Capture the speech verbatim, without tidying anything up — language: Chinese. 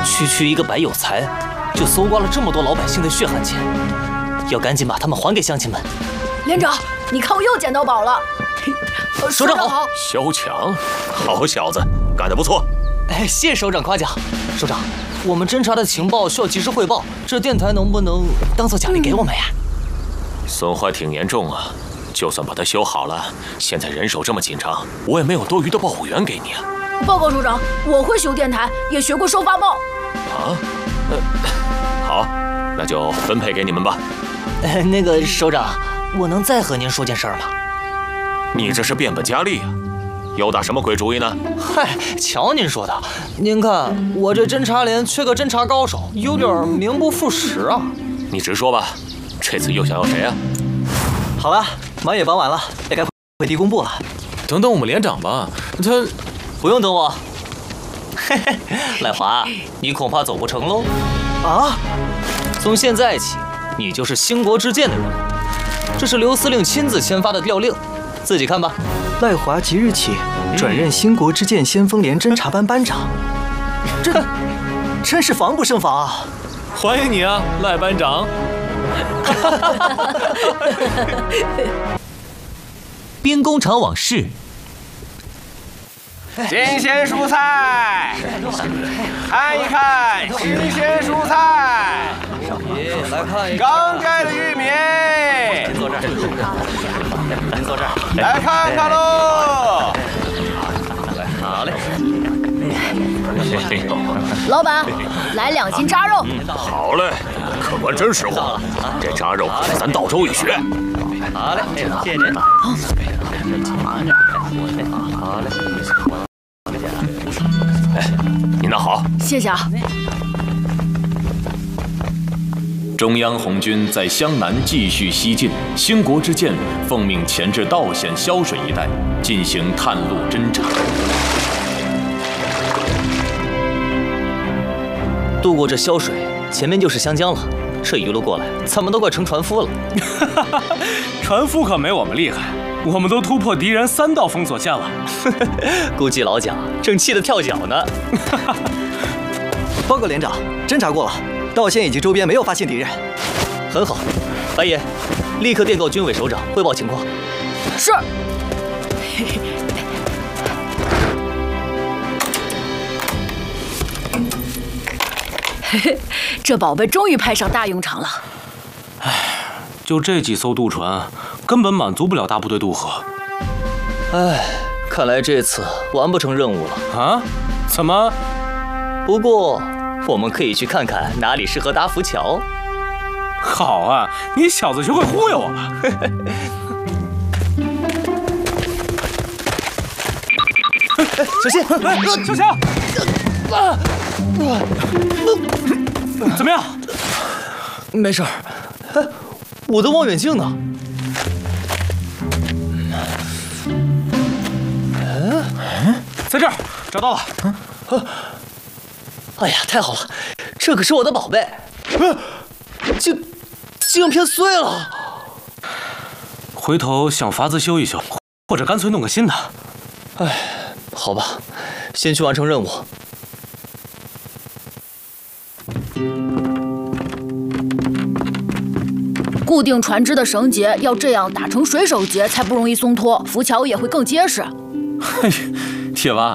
区区一个白有才，就搜刮了这么多老百姓的血汗钱，要赶紧把他们还给乡亲们。 连长，你看我又捡到宝了。 首长好。 萧强，好小子，干得不错。 哎，谢首长夸奖。首长，我们侦查的情报需要及时汇报，这电台能不能当做奖励给我们呀？ 损坏挺严重啊，就算把它修好了，现在人手这么紧张，我也没有多余的报务员给你啊。 报告首长，我会修电台，也学过收发报。 啊？呃，好，那就分配给你们吧。 哎，那个首长，我能再和您说件事儿吗？ 你这是变本加厉啊！又打什么鬼主意呢？ 嗨，瞧您说的，您看我这侦察连缺个侦察高手，有点名不副实啊。 你直说吧，这次又想要谁啊？ 好了，忙也忙完了，也该回地工部了。 等等我们连长吧，他不用等我。嘿嘿，赖华，你恐怕走不成喽。 啊！ 从现在起，你就是兴国之剑的人物。这是刘司令亲自签发的调令，自己看吧。 赖华即日起转任兴国之剑先锋连侦察班班长，这真是防不胜防啊！ 欢迎你啊，赖班长。 兵工厂往事。 新鲜蔬菜，看一看新鲜蔬菜。 来看一看刚摘的玉米。 您坐这儿，您坐这儿， 来看看喽。 好嘞。 老板，来两斤炸肉。 好嘞，客官真实话，这炸肉咱道州一学。 好嘞，谢谢您。好嘞。 哎，你拿好。 谢谢啊。 中央红军在湘南继续西进，兴国之剑奉命前至道县萧水一带进行探路侦察。 渡过这萧水，前面就是湘江了。这一路过来，咱们都快成船夫了。 船夫可没我们厉害，我们都突破敌人三道封锁线了。 估计老蒋正气得跳脚呢。 报告连长，侦查过了，道县以及周边没有发现敌人。 很好，白爷，立刻电告军委首长汇报情况。 是。嘿嘿，这宝贝终于派上大用场了。 唉，就这几艘渡船，根本满足不了大部队渡河。 唉，看来这次完不成任务了啊？怎么？ 不过我们可以去看看哪里适合搭浮桥。 好啊，你小子学会忽悠我了。 小心！ 小强！啊！怎么样？ 没事儿。哎，我的望远镜呢？ 嗯，在这儿找到了。 啊！哎呀，太好了，这可是我的宝贝。啊！镜镜片碎了。 回头想法子修一修，或者干脆弄个新的。 哎，好吧，先去完成任务。 固定船只的绳结要这样打成水手结，才不容易松脱，浮桥也会更结实。 嘿，铁娃，